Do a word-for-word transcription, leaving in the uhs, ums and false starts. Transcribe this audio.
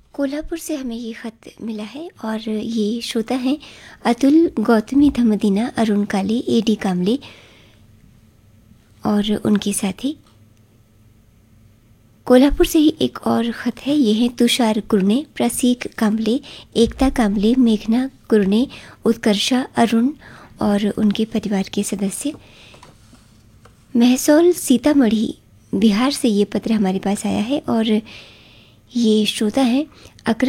कोल्हापुर से हमें ये ख़त मिला है और ये श्रोता हैं अतुल, गौतमी धम्मदीना, अरुण काले, ए डी कामले और उनके साथी। कोल्हापुर से ही एक और ख़त है, ये हैं तुषार कुरने, प्रसीक कामले, एकता कामले, मेघना कुरने, उत्कर्षा, अरुण और उनके परिवार के सदस्य। महसौल सीतामढ़ी बिहार से ये पत्र हमारे पास आया है और ये श्रोता हैं अकरम